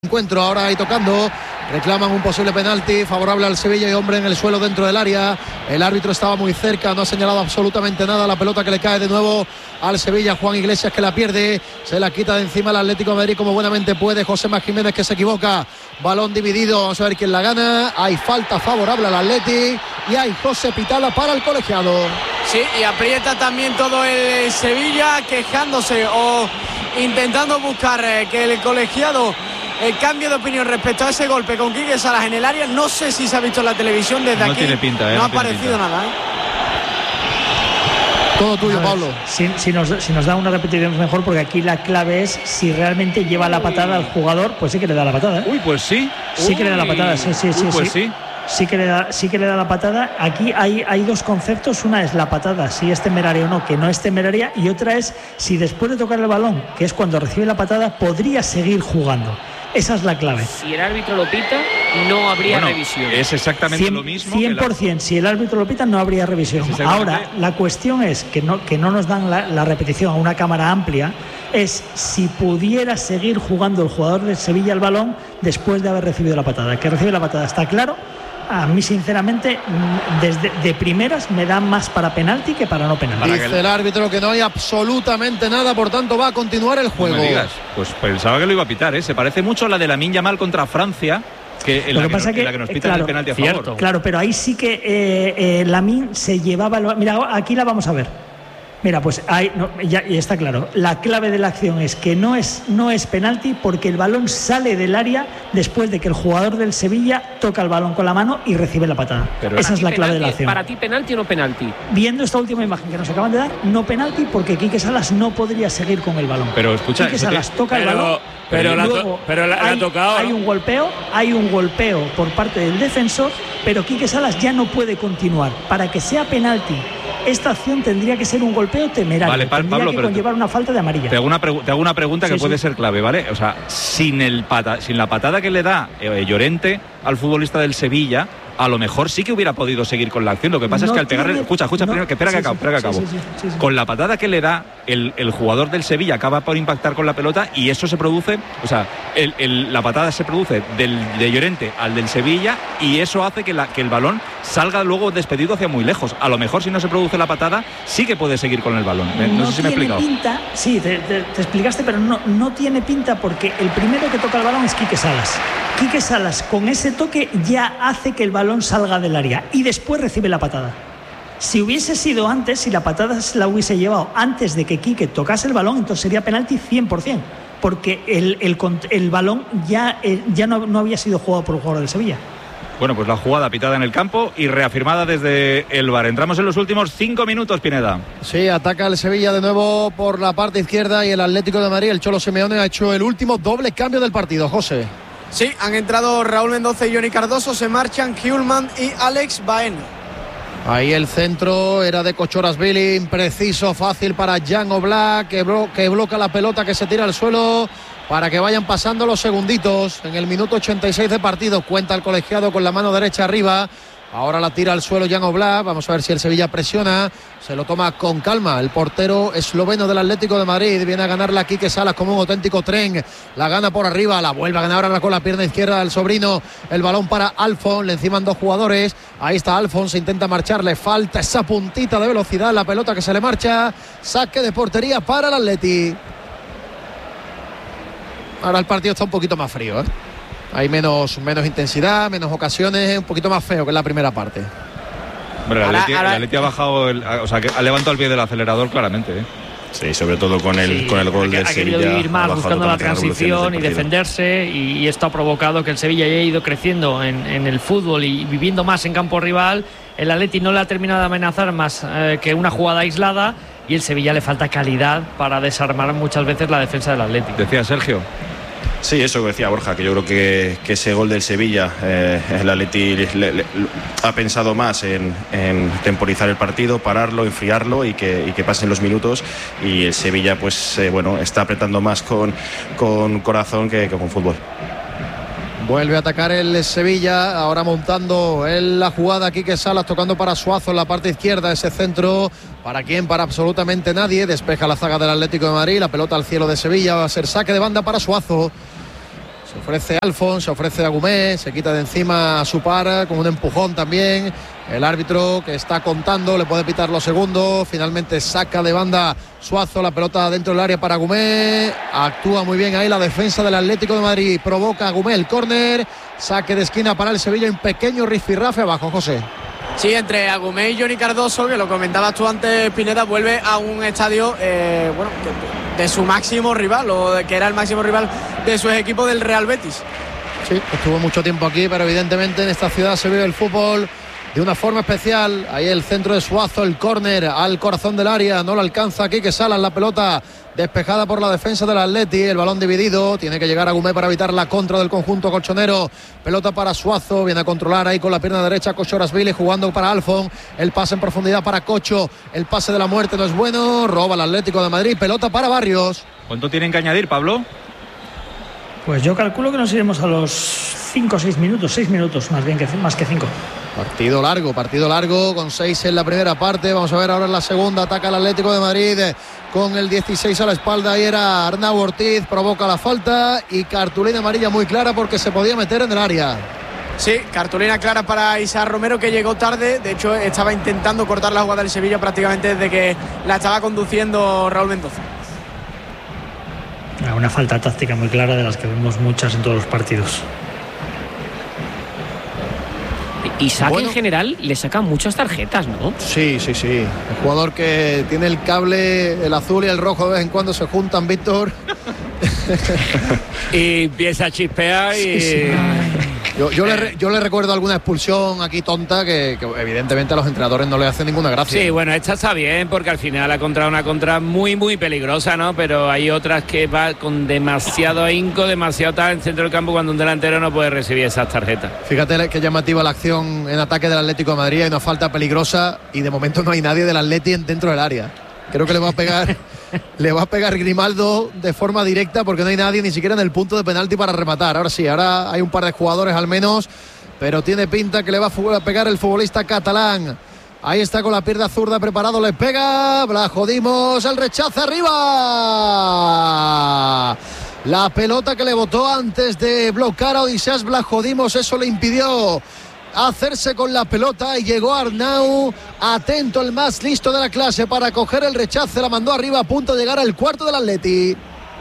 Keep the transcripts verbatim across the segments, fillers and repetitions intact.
Encuentro ahora ahí tocando, reclaman un posible penalti favorable al Sevilla y hombre en el suelo dentro del área. El árbitro estaba muy cerca, no ha señalado absolutamente nada. La pelota que le cae de nuevo al Sevilla, Juan Iglesias que la pierde, se la quita de encima el Atlético de Madrid como buenamente puede. Joséma Jiménez que se equivoca, balón dividido, vamos a ver quién la gana. Hay falta favorable al Atleti y hay José Pitala para el colegiado. Sí, y aprieta también todo el Sevilla quejándose o intentando buscar eh, que el colegiado el cambio de opinión respecto a ese golpe con Quique Salas en el área. No sé si se ha visto en la televisión desde no aquí. Tiene pinta, eh, no, no ha aparecido pinta. nada. ¿eh? Todo tuyo, ver, Pablo. Si, si, nos, si nos da una repetición es mejor, porque aquí la clave es si realmente lleva la patada al jugador. Pues sí que le da la patada, ¿eh? Uy, pues sí. Sí Uy. que le da la patada, sí, sí, sí. Uy, pues sí. sí. Sí que, le da, sí que le da la patada. Aquí hay, hay dos conceptos. Una es la patada, si es temeraria o no, que no es temeraria. Y otra es si después de tocar el balón, que es cuando recibe la patada, podría seguir jugando. Esa es la clave. Si el árbitro lo pita, no habría bueno, revisión. Es exactamente cien, lo mismo. cien por ciento. La... Si el árbitro lo pita, no habría revisión. Ahora, la cuestión es que no, que no nos dan la, la repetición a una cámara amplia. Es si pudiera seguir jugando el jugador de Sevilla el balón después de haber recibido la patada. Que recibe la patada, está claro. A mí, sinceramente, desde de primeras me da más para penalti que para no penalti. Dice el árbitro que no hay absolutamente nada, por tanto va a continuar el juego. No me digas. Pues pensaba que lo iba a pitar, ¿eh? Se parece mucho a la de Lamine Yamal contra Francia, que en, Lo la, que que pasa nos, que, en la que nos pitan claro, el penalti a cierto. favor. Claro, pero ahí sí que eh, eh, Lamine se llevaba... Lo, mira, aquí la vamos a ver. Mira, pues ahí no, ya, ya está claro. La clave de la acción es que no es, no es penalti porque el balón sale del área después de que el jugador del Sevilla toca el balón con la mano y recibe la patada. Pero esa es la clave penalti, de la acción. ¿Para ti penalti o no penalti? Viendo esta última imagen que nos acaban de dar, no penalti porque Quique Salas no podría seguir con el balón. Pero escucha, Quique Salas te... toca pero, el balón. Pero, la, luego pero la, la hay, ha tocado. Hay un golpeo, hay un golpeo por parte del defensor, pero Quique Salas ya no puede continuar. Para que sea penalti, esta acción tendría que ser un golpeo temerario. Vale, pa tendría Pablo, que pero conllevar una falta de amarilla. Te hago una, te hago una pregunta que sí, puede sí. ser clave, ¿vale? O sea, sin, el pata sin la patada que le da eh, Llorente al futbolista del Sevilla, a lo mejor sí que hubiera podido seguir con la acción. Lo que pasa no es que al pegarle... Tiene, escucha, escucha, no, primero, que espera sí, que acabo. Sí, espera que sí, acabo. sí, sí, sí, sí. Con la patada que le da, el, el jugador del Sevilla acaba por impactar con la pelota y eso se produce, o sea, el, el, la patada se produce del, de Llorente al del Sevilla y eso hace que, la, que el balón salga luego despedido hacia muy lejos. A lo mejor si no se produce la patada, sí que puede seguir con el balón. No, no sé si me he explicado. Pinta, sí, te, te, te explicaste, pero no, no tiene pinta porque el primero que toca el balón es Quique Salas. Quique Salas con ese toque ya hace que el balón salga del área y después recibe la patada. Si hubiese sido antes, si la patada se la hubiese llevado antes de que Quique tocase el balón, entonces sería penalti cien por ciento, porque el, el, el balón ya, eh, ya no, no había sido jugado por el jugador del Sevilla. Bueno, pues la jugada pitada en el campo y reafirmada desde el V A R. Entramos en los últimos cinco minutos, Pineda. Sí, ataca el Sevilla de nuevo por la parte izquierda y el Atlético de Madrid, el Cholo Simeone, ha hecho el último doble cambio del partido. José. Sí, han entrado Raúl Mendoza y Johnny Cardoso, se marchan Hjulmand y Alex Baena. Ahí el centro era de Kochorasvili, impreciso, fácil para Jan Oblak, que, blo que bloca la pelota, que se tira al suelo para que vayan pasando los segunditos. En el minuto ochenta y seis de partido cuenta el colegiado con la mano derecha arriba. Ahora la tira al suelo Jan Oblak. Vamos a ver si el Sevilla presiona. Se lo toma con calma el portero esloveno del Atlético de Madrid. Viene a ganarla Quique Salas como un auténtico tren. La gana por arriba, la vuelve a ganar ahora con la pierna izquierda del sobrino. El balón para Alfon. Le enciman dos jugadores. Ahí está Alfon. Se intenta marchar. Le falta esa puntita de velocidad. La pelota que se le marcha. Saque de portería para el Atleti. Ahora el partido está un poquito más frío, ¿eh? Hay menos, menos intensidad, menos ocasiones, un poquito más feo que en la primera parte. Bueno, el Atleti, el Atleti ha bajado, el, o sea, que ha levantado el pie del acelerador claramente, ¿eh? Sí, sobre todo con el, sí, con el gol del Sevilla. Ha querido vivir más buscando la transición y defenderse, y, y esto ha provocado que el Sevilla haya ido creciendo en, en el fútbol y viviendo más en campo rival. El Atleti no le ha terminado de amenazar más eh, que una jugada aislada, y el Sevilla le falta calidad para desarmar muchas veces la defensa del Atleti. Decía Sergio. Sí, eso que decía Borja, que yo creo que, que ese gol del Sevilla, eh, el Atleti le, le, le, ha pensado más en, en temporizar el partido, pararlo, enfriarlo y que, y que pasen los minutos, y el Sevilla pues eh, bueno, está apretando más con, con corazón que, que con fútbol. Vuelve a atacar el Sevilla, ahora montando en la jugada Quique Salas, tocando para Suazo en la parte izquierda, ese centro, ¿para quién? Para absolutamente nadie. Despeja la zaga del Atlético de Madrid, la pelota al cielo de Sevilla, va a ser saque de banda para Suazo. Se ofrece Alfons, se ofrece Agumé, se quita de encima a su par con un empujón también. El árbitro que está contando le puede pitar los segundos. Finalmente saca de banda Suazo la pelota dentro del área para Agumé. Actúa muy bien ahí la defensa del Atlético de Madrid. Provoca Agumé el córner. Saque de esquina para el Sevilla. Un pequeño rifirrafe abajo, José. Sí, entre Agumé y Johnny Cardoso, que lo comentabas tú antes, Pineda, vuelve a un estadio eh, bueno, de, de su máximo rival, o de que era el máximo rival de su equipo del Real Betis. Sí, estuvo mucho tiempo aquí, pero evidentemente en esta ciudad se vive el fútbol de una forma especial. Ahí el centro de Suazo, el córner al corazón del área, no lo alcanza aquí, que Salas, la pelota despejada por la defensa del Atleti, el balón dividido, tiene que llegar a Agumé para evitar la contra del conjunto colchonero. Pelota para Suazo, viene a controlar ahí con la pierna derecha Kochorasvili, jugando para Alfon, el pase en profundidad para Cocho, el pase de la muerte no es bueno, roba el Atlético de Madrid, pelota para Barrios. ¿Cuánto tienen que añadir, Pablo? Pues yo calculo que nos iremos a los cinco o seis minutos, seis minutos más bien que más que cinco. Partido largo, partido largo, con seis en la primera parte. Vamos a ver ahora en la segunda. Ataca el Atlético de Madrid con el dieciséis a la espalda. Ahí era Arnau Ortiz, provoca la falta y cartulina amarilla muy clara porque se podía meter en el área. Sí, cartulina clara para Isaac Romero, que llegó tarde. De hecho, estaba intentando cortar la jugada del Sevilla prácticamente desde que la estaba conduciendo Raúl Mendoza. Una falta táctica muy clara, de las que vemos muchas en todos los partidos. Isaac, bueno, en general le sacan muchas tarjetas, ¿no? Sí, sí, sí. El jugador que tiene el cable, el azul y el rojo de vez en cuando se juntan, Víctor. Y empieza a chispear y... Sí, sí. Yo, yo, le, yo le recuerdo alguna expulsión aquí tonta que, que evidentemente a los entrenadores no le hacen ninguna gracia. Sí, bueno, esta está bien porque al final ha encontrado una contra muy, muy peligrosa, ¿no? Pero hay otras que va con demasiado ahínco, demasiado tal en el centro del campo, cuando un delantero no puede recibir esas tarjetas. Fíjate qué llamativa la acción en ataque del Atlético de Madrid. Hay una falta peligrosa y de momento no hay nadie del Atleti dentro del área. Creo que le va a pegar le va a pegar Grimaldo de forma directa porque no hay nadie ni siquiera en el punto de penalti para rematar. Ahora sí, ahora hay un par de jugadores al menos, pero tiene pinta que le va a pegar el futbolista catalán. Ahí está con la pierna zurda preparado, le pega Blajodimos, el rechazo arriba. La pelota que le botó antes de bloquear a Odysseas Blajodimos, eso le impidió hacerse con la pelota y llegó Arnau, atento, el más listo de la clase para coger el rechazo, la mandó arriba a punto de llegar al cuarto del Atleti.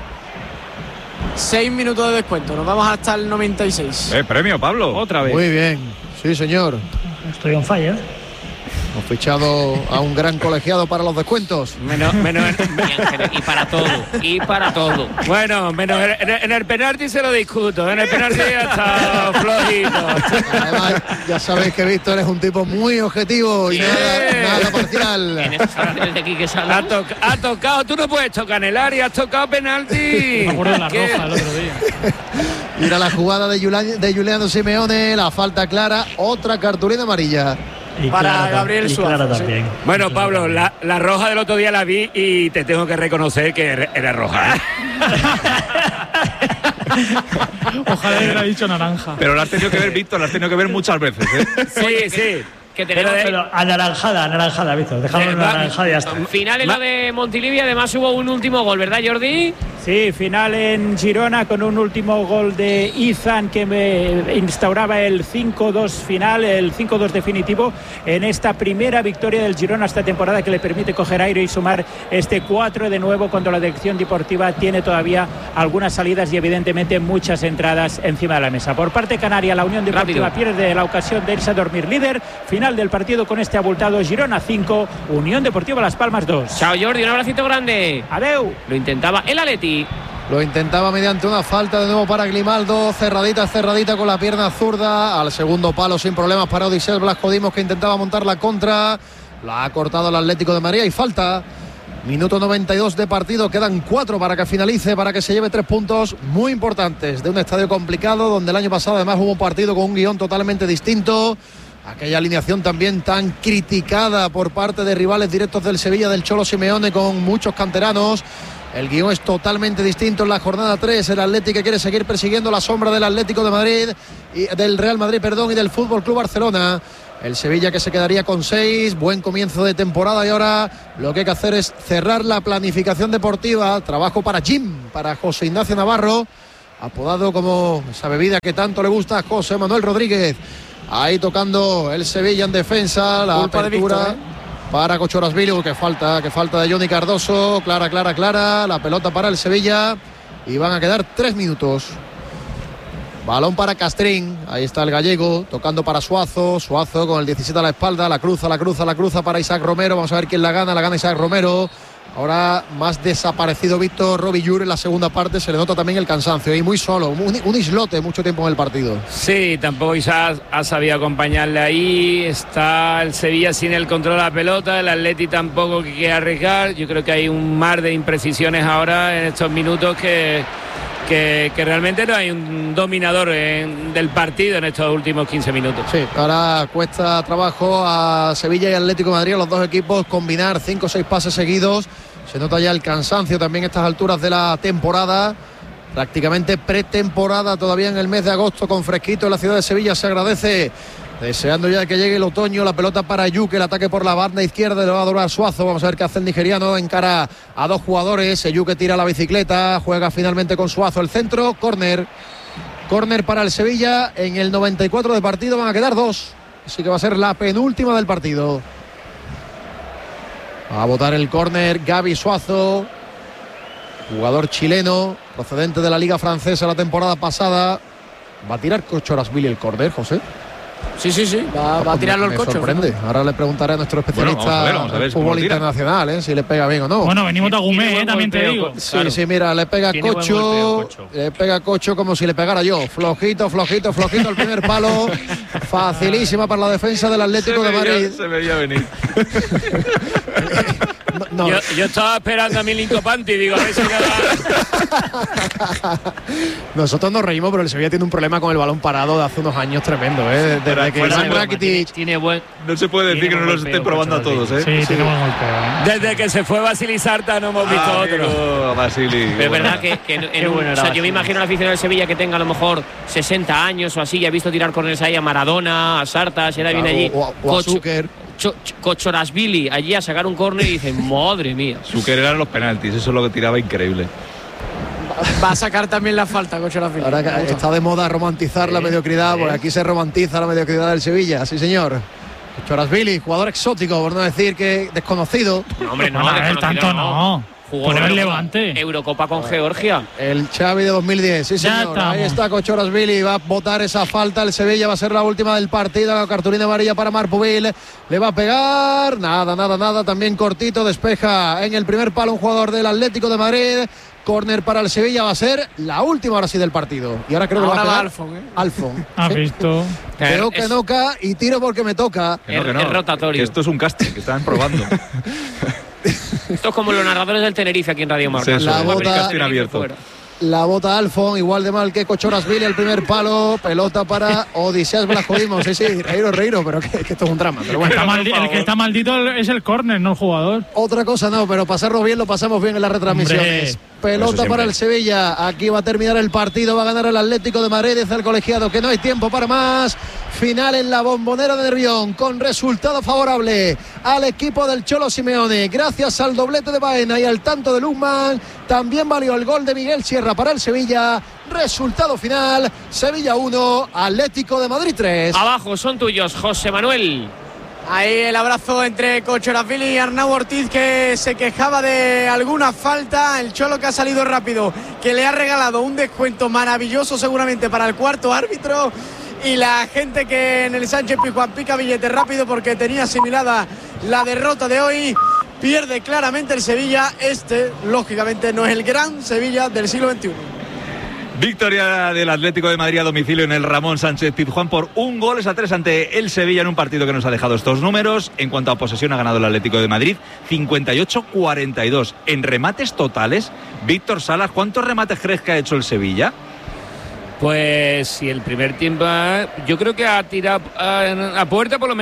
Seis minutos de descuento, nos vamos hasta el noventa y seis. Eh, premio, Pablo. Otra vez. Muy bien, sí señor. Estoy on fire. Hemos fichado a un gran colegiado para los descuentos. Menos, menos en, Y para todo, y para todo. bueno, menos en, en, en el penalti se lo discuto. En el penalti ya está flojito. Además, ya sabéis que Víctor es un tipo muy objetivo y Sí. nada, nada parcial. En esas oraciones de Quique Ha, Salas. to, ha tocado, tú no puedes tocar en el área, has tocado penalti. Me acuerdo de la ¿Qué? roja el otro día. Mira la jugada de Julián, de Juliano Simeone, la falta clara, otra cartulina amarilla. Y Para clara, Gabriel y Suazo, clara sí. también. Bueno, Y clara Pablo, también. la, la roja del otro día la vi y te tengo que reconocer que era- era roja. ¿eh? Ojalá hubiera dicho naranja. Pero lo has tenido que ver, Víctor, lo has tenido que ver muchas veces, ¿eh? Sí, sí. Que tenemos Pero de- Pero anaranjada, anaranjada, Víctor. Dejamos Eh, una va- anaranjada y ya está. final en lo de Montilivi, además hubo un último gol, ¿verdad, Jordi? Sí, final en Girona con un último gol de Izan que me instauraba el cinco dos final, el cinco dos definitivo en esta primera victoria del Girona esta temporada, que le permite coger aire y sumar este cuatro de nuevo cuando la dirección deportiva tiene todavía algunas salidas y evidentemente muchas entradas encima de la mesa. Por parte canaria, la Unión Deportiva Rápido. pierde la ocasión de irse a dormir líder. Final del partido con este abultado: Girona cinco, Unión Deportiva Las Palmas dos. Chao, Jordi, un abracito grande. Adeu. Lo intentaba el Atleti. Lo intentaba mediante una falta de nuevo para Grimaldo, cerradita, cerradita con la pierna zurda, al segundo palo sin problemas para Odysseas Blajodimos, que intentaba montar la contra, la ha cortado el Atlético de Madrid y falta. Minuto noventa y dos de partido, quedan cuatro para que finalice, para que se lleve tres puntos muy importantes de un estadio complicado, donde el año pasado además hubo un partido con un guión totalmente distinto. Aquella alineación también tan criticada por parte de rivales directos del Sevilla, del Cholo Simeone, con muchos canteranos. El guión es totalmente distinto en la jornada tres. El Atlético que quiere seguir persiguiendo la sombra del Atlético de Madrid y del Real Madrid, perdón, y del Fútbol Club Barcelona. El Sevilla que se quedaría con seis, buen comienzo de temporada, y ahora lo que hay que hacer es cerrar la planificación deportiva. Trabajo para Jim, para José Ignacio Navarro, apodado como esa bebida que tanto le gusta a José Manuel Rodríguez. Ahí tocando el Sevilla en defensa, la Culpa apertura de Víctor, ¿eh? para Cochorasvili, que falta, que falta de Johnny Cardoso, clara, clara, clara, la pelota para el Sevilla y van a quedar tres minutos. Balón para Castrín, ahí está el gallego, tocando para Suazo, Suazo con el diecisiete a la espalda, la cruza, la cruza, la cruza para Isaac Romero, vamos a ver quién la gana, la gana Isaac Romero. Ahora más desaparecido Víctor Robillur en la segunda parte, se le nota también el cansancio y muy solo, un, un islote mucho tiempo en el partido. Sí, tampoco Isaac ha sabido acompañarle ahí, está el Sevilla sin el control de la pelota, el Atleti tampoco que quiere arriesgar, yo creo que hay un mar de imprecisiones ahora en estos minutos que, que, que realmente no hay un dominador en, del partido en estos últimos quince minutos. Sí, ahora cuesta trabajo a Sevilla y Atlético de Madrid, a los dos equipos, combinar cinco o seis pases seguidos. Se nota ya el cansancio también a estas alturas de la temporada, prácticamente pretemporada todavía en el mes de agosto con fresquito en la ciudad de Sevilla. Se agradece, deseando ya que llegue el otoño. La pelota para Yuke, el ataque por la banda izquierda, le va a doblar Suazo. Vamos a ver qué hace el nigeriano, encara a dos jugadores. Yuke tira la bicicleta, juega finalmente con Suazo el centro, córner. Córner para el Sevilla en el noventa y cuatro de partido, van a quedar dos, así que va a ser la penúltima del partido. Va a botar el córner Gaby Suazo, jugador chileno procedente de la Liga Francesa la temporada pasada. Va a tirar Cochorasvili el córner, José. Sí, sí, sí, va, va a tirarlo el me cocho. Sorprende. Ahora le preguntaré a nuestro especialista bueno, vamos a ver, vamos a ver en fútbol internacional, ¿eh? Si le pega bien o no. Bueno, venimos de Agumé, ¿eh? También te digo. Sí, claro. Sí, mira, le pega Tiene Cocho, buen golpeo, Cocho. le pega Cocho como si le pegara yo. Flojito, flojito, flojito el primer palo. Facilísima para la defensa del Atlético de Madrid. Se veía venir. No. Yo, yo estaba esperando a mi Lincopanti y digo, a ver si queda... Nosotros nos reímos, pero el Sevilla tiene un problema con el balón parado de hace unos años tremendo, ¿eh? Desde que Fuera Iván de broma, Rakitic... Tiene buen. No se puede decir Tiene que no buen los golpeo, estén probando a todos, ¿eh? Sí, tiene buen golpeo, ¿eh? Desde que se fue Basili Sarta no hemos visto Ah, otro. amigo, Basili. Pero es verdad que, que en, en un- bueno o era sea, yo me Basili. imagino al aficionado del Sevilla que tenga a lo mejor sesenta años o así, y ha visto tirar corners ahí a Maradona, a Sarta, si era bien Claro, allí. o a- o a Cocho- Zucker. Cho- Ch- Cochorasvili allí a sacar un córner y dicen, madre mía. Su querer eran los penaltis, eso es lo que tiraba increíble. Va a sacar también la falta, Cochorasvili. Ahora que está de moda romantizar la mediocridad, porque aquí se romantiza la mediocridad del Sevilla, sí señor. Cochorasvili, jugador exótico, por no decir que desconocido. No, hombre, no, Bueno, él desconocido tanto no. Jugó Por el Eurocopa- Levante. Eurocopa con Georgia. El Xavi de dos mil diez, sí Ya señor. estamos. Ahí está Cochorasvili, va a botar esa falta. El Sevilla va a ser la última del partido. Cartulina amarilla para Marpubil. Le va a pegar. Nada, nada, nada. También cortito. Despeja en el primer palo un jugador del Atlético de Madrid. Córner para el Sevilla, va a ser la última ahora sí del partido. Y ahora creo que Ahora va a va pegar Alfon, ¿eh? Alfon. ¿Has Sí. visto? Veo que Es- noca y tiro porque me toca. Que no, que no. Es rotatorio. Que esto es un casting, que están probando. Esto es como los narradores del Tenerife aquí en Radio Marca. Sí, eso, La el bota- casting abierto. Fuera. La bota Alfon, igual de mal que Cochorasvili, el primer palo. Pelota para Odiseas Blascodimos. Sí, sí, reíros, reíros, pero que, que esto es un drama. Pero bueno. Está maldi- el que está maldito es el córner, no el jugador. Otra cosa no, pero pasarlo bien lo pasamos bien en las retransmisiones. Hombre, Pelota eso para siempre. el Sevilla. Aquí va a terminar el partido. Va a ganar el Atlético de Madrid. Dice el colegiado que no hay tiempo para más. Final en la Bombonera de Nervión con resultado favorable al equipo del Cholo Simeone. Gracias al doblete de Baena y al tanto de Luzman. También valió el gol de Miguel Sierra para el Sevilla. Resultado final: Sevilla uno, Atlético de Madrid tres. Abajo son tuyos, José Manuel. Ahí el abrazo entre Cochorasvili y Arnau Ortiz, que se quejaba de alguna falta. El Cholo, que ha salido rápido, que le ha regalado un descuento maravilloso seguramente para el cuarto árbitro. Y la gente que en el Sánchez Pizjuán pica billete rápido porque tenía asimilada la derrota de hoy. Pierde claramente el Sevilla. Este, lógicamente, no es el gran Sevilla del siglo veintiuno. Victoria del Atlético de Madrid a domicilio en el Ramón Sánchez Pizjuán por un gol a tres ante el Sevilla en un partido que nos ha dejado estos números. En cuanto a posesión, ha ganado el Atlético de Madrid cincuenta y ocho a cuarenta y dos. En remates totales, Víctor Salas, ¿cuántos remates crees que ha hecho el Sevilla? Pues si el primer tiempo, yo creo que ha tirado a, a puerta por lo menos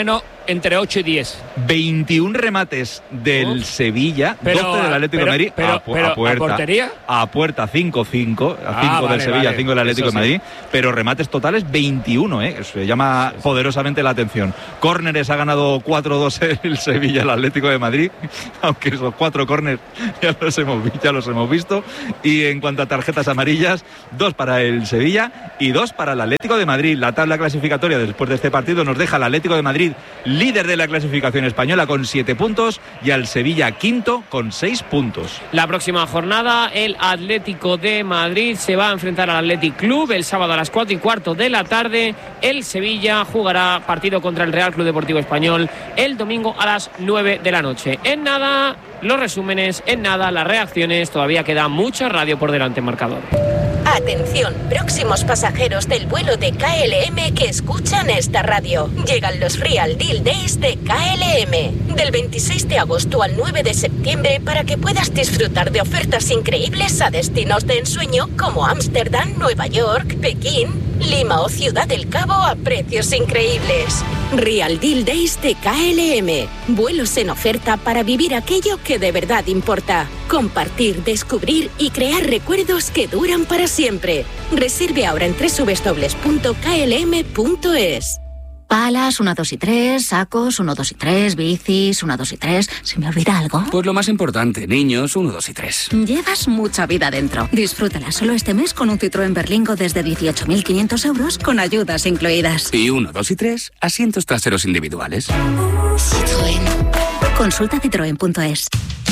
entre ocho y diez. veintiún remates del oh. Sevilla, pero, doce del Atlético pero, de Madrid, pero, a, pero, a puerta. ¿A portería? A puerta cinco cinco, a cinco ah, del vale, Sevilla, vale. cinco del Atlético Eso de Madrid, sí. pero remates totales veintiuno, ¿eh? Eso llama sí, sí. poderosamente la atención. Córneres ha ganado cuatro dos el Sevilla, el Atlético de Madrid, aunque esos cuatro córneres ya los hemos, ya los hemos visto. Y en cuanto a tarjetas amarillas, dos para el Sevilla y dos para el Atlético de Madrid. La tabla clasificatoria después de este partido nos deja al Atlético de Madrid líder de la clasificación española con siete puntos y al Sevilla quinto con seis puntos. La próxima jornada el Atlético de Madrid se va a enfrentar al Athletic Club el sábado a las cuatro y cuarto de la tarde. El Sevilla jugará partido contra el Real Club Deportivo Español el domingo a las nueve de la noche. En nada los resúmenes, en nada las reacciones, todavía queda mucha radio por delante en marcador. Atención, próximos pasajeros del vuelo de K L M que escuchan esta radio. Llegan los Real Deal Days de K L M. Del veintiséis de agosto al nueve de septiembre para que puedas disfrutar de ofertas increíbles a destinos de ensueño como Ámsterdam, Nueva York, Pekín, Lima o Ciudad del Cabo a precios increíbles. Real Deal Days de K L M. Vuelos en oferta para vivir aquello que de verdad importa. Compartir, descubrir y crear recuerdos que duran para siempre. Reserve ahora en doble u doble u doble u punto k l m punto es. Palas, uno, dos y tres, sacos, uno, dos y tres, bicis, uno, dos y tres. ¿Se me olvida algo? Pues lo más importante, niños, uno, dos y tres. Llevas mucha vida dentro. Disfrútala solo este mes con un Citroën Berlingo desde dieciocho mil quinientos euros con ayudas incluidas. Y uno, dos y tres, asientos traseros individuales. Citroën. Consulta citroen punto es.